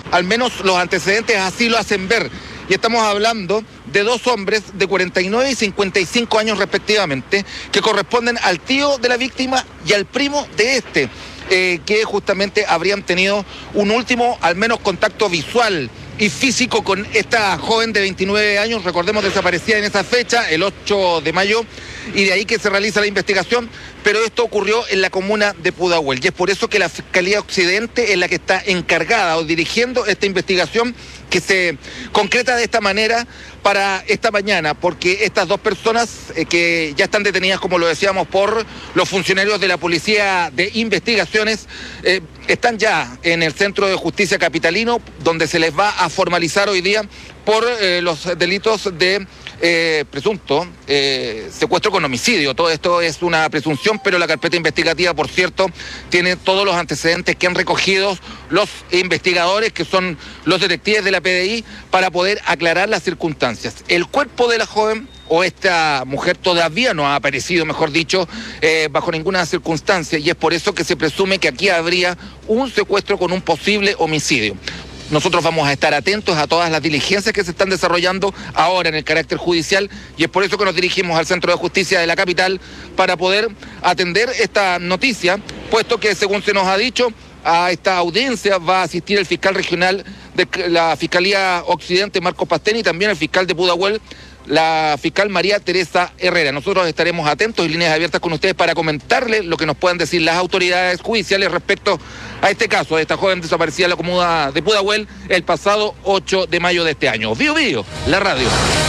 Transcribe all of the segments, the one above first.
al menos los antecedentes así lo hacen ver. Y estamos hablando de dos hombres de 49 y 55 años respectivamente, que corresponden al tío de la víctima y al primo de este, que justamente habrían tenido un último, al menos, contacto visual y físico con esta joven de 29 años, recordemos, desaparecida en esa fecha, el 8 de mayo, y de ahí que se realiza la investigación, pero esto ocurrió en la comuna de Pudahuel, y es por eso que la Fiscalía Occidente es la que está encargada o dirigiendo esta investigación, que se concreta de esta manera para esta mañana, porque estas dos personas que ya están detenidas, como lo decíamos, por los funcionarios de la Policía de Investigaciones, están ya en el Centro de Justicia Capitalino, donde se les va a formalizar hoy día por los delitos de presunto secuestro con homicidio. Todo esto es una presunción, pero la carpeta investigativa, por cierto, tiene todos los antecedentes que han recogido los investigadores, que son los detectives de la PDI, para poder aclarar las circunstancias. El cuerpo de la joven o esta mujer todavía no ha aparecido, mejor dicho, bajo ninguna circunstancia, y es por eso que se presume que aquí habría un secuestro con un posible homicidio. Nosotros vamos a estar atentos a todas las diligencias que se están desarrollando ahora en el carácter judicial, y es por eso que nos dirigimos al Centro de Justicia de la capital para poder atender esta noticia, puesto que, según se nos ha dicho, a esta audiencia va a asistir el fiscal regional de la Fiscalía Occidente, Marcos Pastén, y también el fiscal de Pudahuel, la fiscal María Teresa Herrera. Nosotros estaremos atentos y líneas abiertas con ustedes para comentarles lo que nos puedan decir las autoridades judiciales respecto a este caso de esta joven desaparecida en la comuna de Pudahuel el pasado 8 de mayo de este año. Bío Bío, la radio.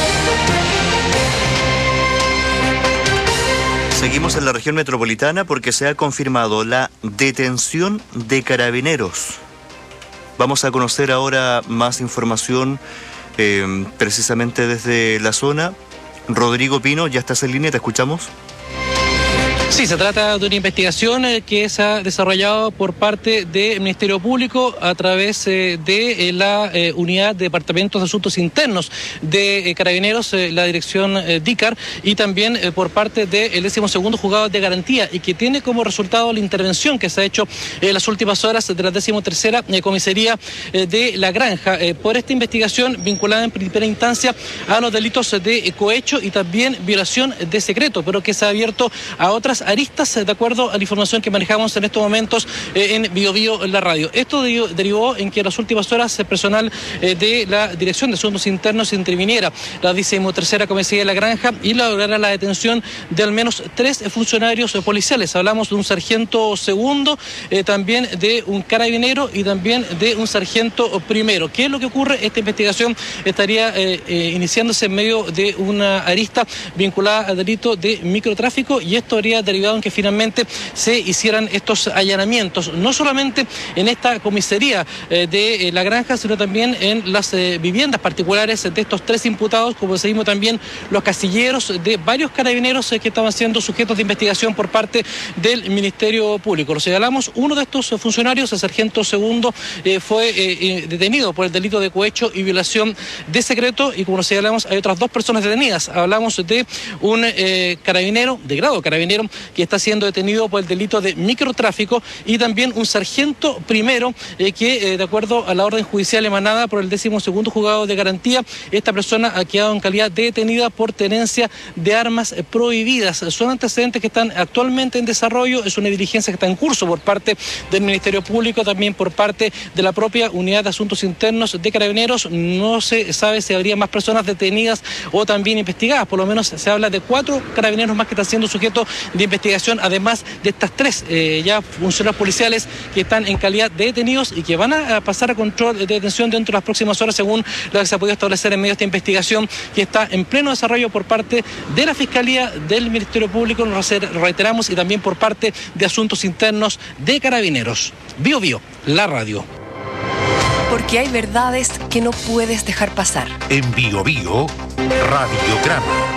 Seguimos en la región metropolitana porque se ha confirmado la detención de carabineros. Vamos a conocer ahora más información precisamente desde la zona. Rodrigo Pino, ya estás en línea, te escuchamos. Sí, se trata de una investigación que se ha desarrollado por parte del Ministerio Público a través de la Unidad de Departamentos de Asuntos Internos de Carabineros, la dirección DICAR, y también por parte del 12º Juzgado de Garantía, y que tiene como resultado la intervención que se ha hecho en las últimas horas de la 13ª Comisaría de La Granja por esta investigación vinculada en primera instancia a los delitos de cohecho y también violación de secreto, pero que se ha abierto a otras aristas, de acuerdo a la información que manejamos en estos momentos en Bío Bío, la radio. Esto derivó en que en las últimas horas el personal de la Dirección de Asuntos Internos interviniera la 13ª Comisaría de La Granja y lograra la detención de al menos 3 funcionarios policiales. Hablamos de un sargento segundo, también de un carabinero y también de un sargento primero. ¿Qué es lo que ocurre? Esta investigación estaría iniciándose en medio de una arista vinculada al delito de microtráfico, y esto habría derivado en que finalmente se hicieran estos allanamientos, no solamente en esta comisaría de La Granja, sino también en las viviendas particulares de estos 3 imputados, como seguimos también los casilleros de varios carabineros que estaban siendo sujetos de investigación por parte del Ministerio Público. Lo señalamos, uno de estos funcionarios, el sargento segundo, fue detenido por el delito de cohecho y violación de secreto, y como lo señalamos, hay otras 2 personas detenidas. Hablamos de un carabinero, de grado carabinero, que está siendo detenido por el delito de microtráfico, y también un sargento primero que, de acuerdo a la orden judicial emanada por el 12º Juzgado de Garantía, esta persona ha quedado en calidad de detenida por tenencia de armas prohibidas. Son antecedentes que están actualmente en desarrollo, es una diligencia que está en curso por parte del Ministerio Público, también por parte de la propia Unidad de Asuntos Internos de Carabineros. No se sabe si habría más personas detenidas o también investigadas, por lo menos se habla de 4 carabineros más que están siendo sujetos de investigación, además de estas 3 ya funcionarios policiales que están en calidad de detenidos y que van a pasar a control de detención dentro de las próximas horas, según lo que se ha podido establecer en medio de esta investigación que está en pleno desarrollo por parte de la Fiscalía, del Ministerio Público, lo reiteramos, y también por parte de Asuntos Internos de Carabineros. Bío Bío, la radio. Porque hay verdades que no puedes dejar pasar. En Bío Bío, Radiograma.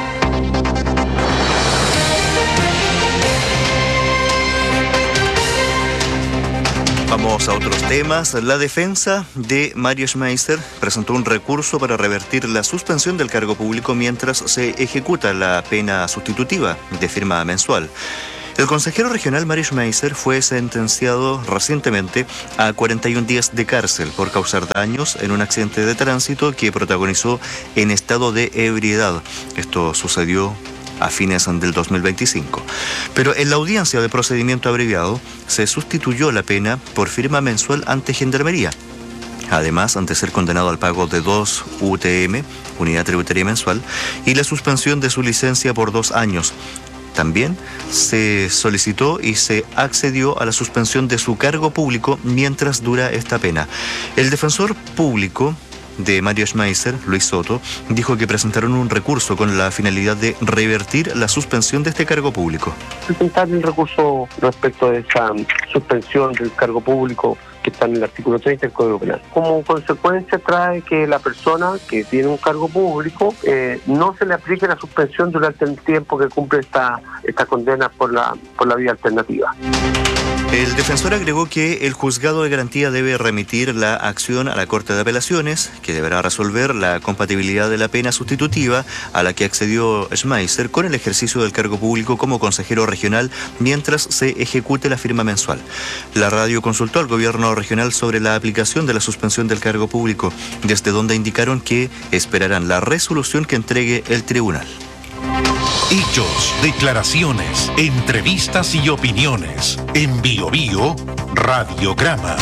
Vamos a otros temas. La defensa de Mario Schmeister presentó un recurso para revertir la suspensión del cargo público mientras se ejecuta la pena sustitutiva de firma mensual. El consejero regional Mario Schmeisser fue sentenciado recientemente a 41 días de cárcel por causar daños en un accidente de tránsito que protagonizó en estado de ebriedad. Esto sucedió a fines del 2025. Pero en la audiencia de procedimiento abreviado se sustituyó la pena por firma mensual ante Gendarmería. Además, ante ser condenado al pago de 2 UTM, unidad tributaria mensual, y la suspensión de su licencia por 2 años. También se solicitó y se accedió a la suspensión de su cargo público mientras dura esta pena. El defensor público de Mario Schmeisser, Luis Soto, dijo que presentaron un recurso con la finalidad de revertir la suspensión de este cargo público. Presentar el recurso respecto de esa suspensión del cargo público que está en el artículo 30 del Código Penal. Como consecuencia trae que la persona que tiene un cargo público no se le aplique la suspensión durante el tiempo que cumple esta condena por la vía alternativa. El defensor agregó que el juzgado de garantía debe remitir la acción a la Corte de Apelaciones, que deberá resolver la compatibilidad de la pena sustitutiva a la que accedió Schmeisser con el ejercicio del cargo público como consejero regional mientras se ejecute la firma mensual. La radio consultó al gobierno regional sobre la aplicación de la suspensión del cargo público, desde donde indicaron que esperarán la resolución que entregue el tribunal. Hechos, declaraciones, entrevistas y opiniones. En Bio Bio, Radiograma.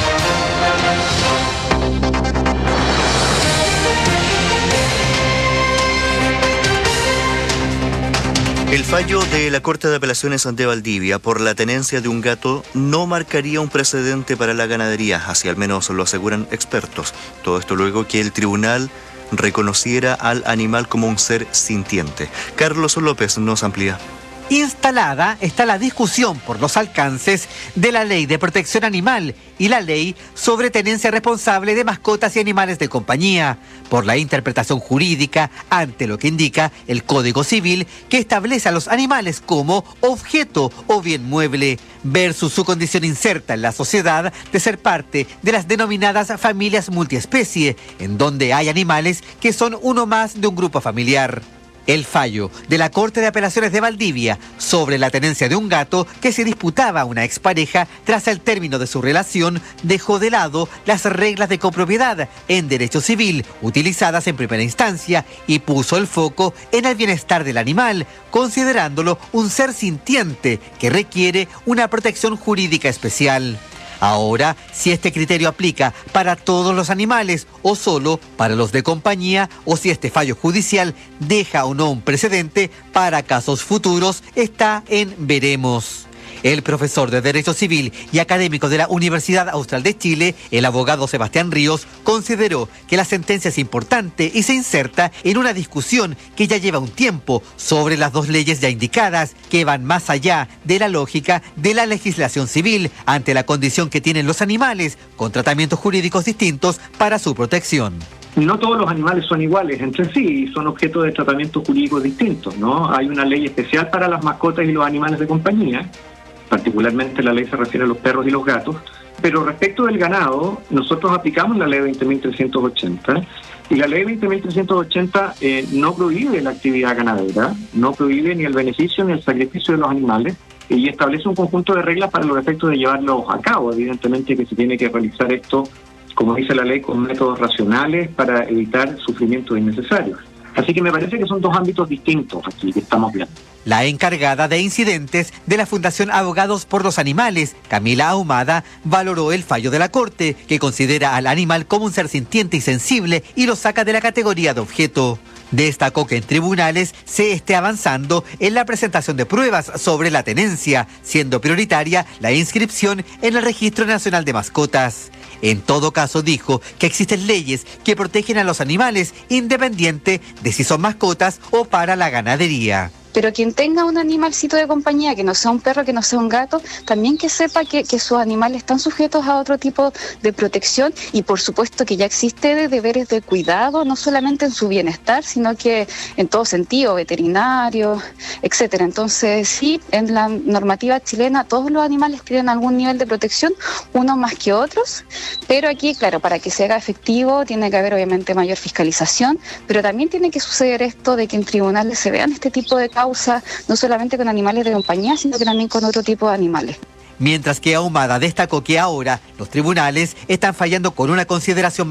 El fallo de la Corte de Apelaciones de Valdivia por la tenencia de un gato no marcaría un precedente para la ganadería, así al menos lo aseguran expertos. Todo esto luego que el tribunal reconociera al animal como un ser sintiente. Carlos López nos amplía. Instalada está la discusión por los alcances de la Ley de Protección Animal y la Ley sobre Tenencia Responsable de Mascotas y Animales de Compañía, por la interpretación jurídica ante lo que indica el Código Civil, que establece a los animales como objeto o bien mueble, versus su condición inserta en la sociedad de ser parte de las denominadas familias multiespecie, en donde hay animales que son uno más de un grupo familiar. El fallo de la Corte de Apelaciones de Valdivia sobre la tenencia de un gato que se disputaba a una expareja tras el término de su relación dejó de lado las reglas de copropiedad en derecho civil utilizadas en primera instancia y puso el foco en el bienestar del animal, considerándolo un ser sintiente que requiere una protección jurídica especial. Ahora, si este criterio aplica para todos los animales o solo para los de compañía, o si este fallo judicial deja o no un precedente para casos futuros, está en veremos. El profesor de Derecho Civil y académico de la Universidad Austral de Chile, el abogado Sebastián Ríos, consideró que la sentencia es importante y se inserta en una discusión que ya lleva un tiempo sobre las dos leyes ya indicadas, que van más allá de la lógica de la legislación civil ante la condición que tienen los animales, con tratamientos jurídicos distintos para su protección. No todos los animales son iguales entre sí y son objeto de tratamientos jurídicos distintos, ¿no? Hay una ley especial para las mascotas y los animales de compañía. Particularmente la ley se refiere a los perros y los gatos, pero respecto del ganado, nosotros aplicamos la ley 20.380 y la ley 20.380 no prohíbe la actividad ganadera, no prohíbe ni el beneficio ni el sacrificio de los animales y establece un conjunto de reglas para los efectos de llevarlos a cabo. Evidentemente que se tiene que realizar esto, como dice la ley, con métodos racionales para evitar sufrimientos innecesarios. Así que me parece que son dos ámbitos distintos aquí que estamos viendo. La encargada de incidentes de la Fundación Abogados por los Animales, Camila Ahumada, valoró el fallo de la Corte, que considera al animal como un ser sintiente y sensible y lo saca de la categoría de objeto. Destacó que en tribunales se esté avanzando en la presentación de pruebas sobre la tenencia, siendo prioritaria la inscripción en el Registro Nacional de Mascotas. En todo caso, dijo que existen leyes que protegen a los animales independiente de si son mascotas o para la ganadería. Pero quien tenga un animalcito de compañía, que no sea un perro, que no sea un gato, también que sepa que sus animales están sujetos a otro tipo de protección y por supuesto que ya existe deberes de cuidado, no solamente en su bienestar, sino que en todo sentido, veterinario, etcétera. Entonces sí, en la normativa chilena todos los animales tienen algún nivel de protección, unos más que otros, pero aquí, claro, para que se haga efectivo tiene que haber obviamente mayor fiscalización, pero también tiene que suceder esto de que en tribunales se vean este tipo de casos causa, no solamente con animales de compañía, sino que también con otro tipo de animales. Mientras que Ahumada destacó que ahora los tribunales están fallando con una consideración